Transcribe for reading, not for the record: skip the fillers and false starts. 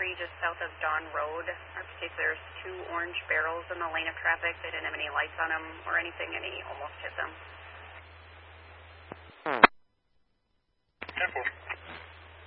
tree just south of Dawn Road. Our states there's two orange barrels in the lane of traffic. They didn't have any lights on them or anything, and he almost hit them.